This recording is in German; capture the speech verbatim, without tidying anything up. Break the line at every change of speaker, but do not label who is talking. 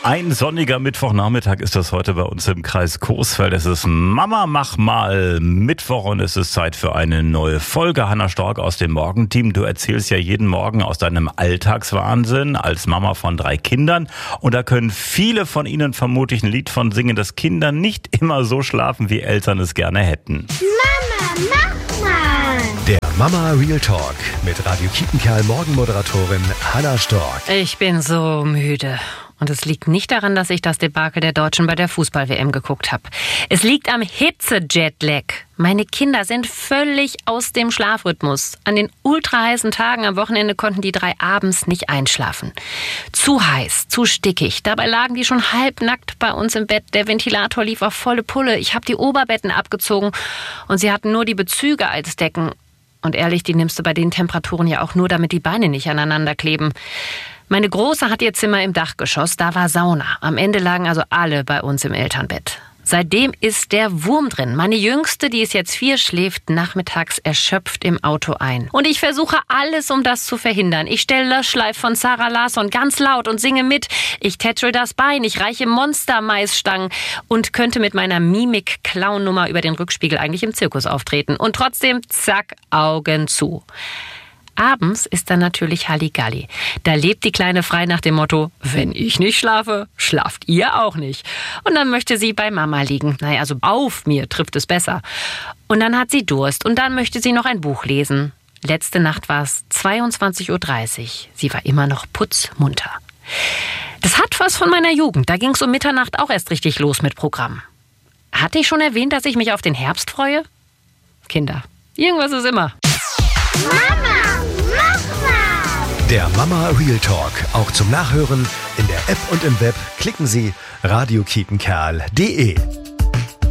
Ein sonniger Mittwochnachmittag ist das heute bei uns im Kreis Coesfeld. Es ist Mama mach mal Mittwoch und es ist Zeit für eine neue Folge. Hanna Stork aus dem Morgenteam. Du erzählst ja jeden Morgen aus deinem Alltagswahnsinn als Mama von drei Kindern. Und da können viele von Ihnen vermutlich ein Lied von singen, dass Kinder nicht immer so schlafen, wie Eltern es gerne hätten.
Mama mach mal!
Der Mama Real Talk mit Radio Kiepenkerl Morgenmoderatorin Hanna Stork.
Ich bin so müde. Und es liegt nicht daran, dass ich das Debakel der Deutschen bei der Fußball-W M geguckt habe. Es liegt am Hitze-Jetlag. Meine Kinder sind völlig aus dem Schlafrhythmus. An den ultraheißen Tagen am Wochenende konnten die drei abends nicht einschlafen. Zu heiß, zu stickig. Dabei lagen die schon halbnackt bei uns im Bett. Der Ventilator lief auf volle Pulle. Ich habe die Oberbetten abgezogen und sie hatten nur die Bezüge als Decken. Und ehrlich, die nimmst du bei den Temperaturen ja auch nur, damit die Beine nicht aneinander kleben. Meine Große hat ihr Zimmer im Dachgeschoss, da war Sauna. Am Ende lagen also alle bei uns im Elternbett. Seitdem ist der Wurm drin. Meine Jüngste, die ist jetzt vier, schläft nachmittags erschöpft im Auto ein. Und ich versuche alles, um das zu verhindern. Ich stelle Löschleif von Sarah Larsson ganz laut und singe mit. Ich tätschel das Bein, ich reiche Monster-Maisstangen und könnte mit meiner Mimik-Clown-Nummer über den Rückspiegel eigentlich im Zirkus auftreten. Und trotzdem, zack, Augen zu. Abends ist dann natürlich Halligalli. Da lebt die Kleine frei nach dem Motto, wenn ich nicht schlafe, schlaft ihr auch nicht. Und dann möchte sie bei Mama liegen. Naja, also auf mir trifft es besser. Und dann hat sie Durst und dann möchte sie noch ein Buch lesen. Letzte Nacht war es zweiundzwanzig Uhr dreißig. Sie war immer noch putzmunter. Das hat was von meiner Jugend. Da ging es um Mitternacht auch erst richtig los mit Programm. Hatte ich schon erwähnt, dass ich mich auf den Herbst freue? Kinder, irgendwas ist immer.
Mama, mach mal!
Der Mama Real Talk, auch zum Nachhören in der App und im Web. Klicken Sie radio kiepenkerl punkt de.